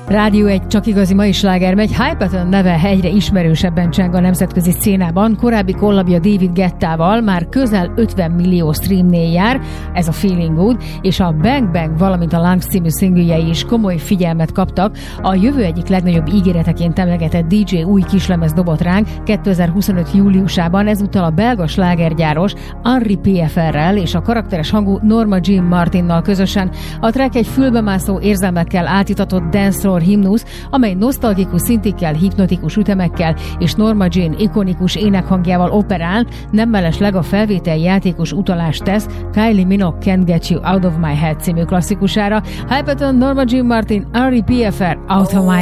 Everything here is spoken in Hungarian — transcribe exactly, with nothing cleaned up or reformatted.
Rádió egy csak igazi mai sláger megy. Hypaton neve egyre ismerősebben cseng a nemzetközi szcénában. Korábbi kollabja David Guettával már közel ötven millió streamnél jár, ez a Feeling Good, és a Bang Bang, valamint a Lungs című szingljei is komoly figyelmet kaptak. A jövő egyik legnagyobb ígéreteként emlegetett dé dzsé új kislemez dobott ránk kétezer-huszonöt júliusában, ezúttal a belga slágergyáros Henri pé ef er-rel és a karakteres hangú Norma Jean Martinnal közösen. A track egy fülbemászó érzelmekkel átitatott dancefloor himnusz, amely nosztalgikus szintikkel, hipnotikus ütemekkel és Norma Jean ikonikus énekhangjával operál, nem mellesleg a felvétel játékos utalást tesz Kylie Minogue Can't Get You Out of My Head című klasszikusára. Hypaton, Norma Jean Martin, Henri pé ef er, Out of My